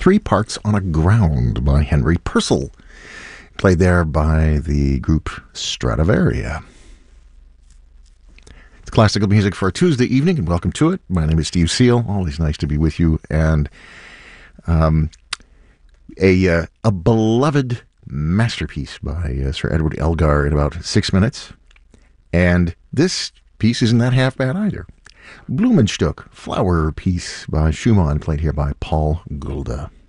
Three Parts on a Ground by Henry Purcell, played there by the group Stradivaria. It's classical music for a Tuesday evening, and welcome to it. My name is Steve Seal. Always nice to be with you. And a beloved masterpiece by Sir Edward Elgar in about 6 minutes. And this piece isn't that half bad either. Blumenstück, Flower Piece by Schumann, played here by Paul Gulda.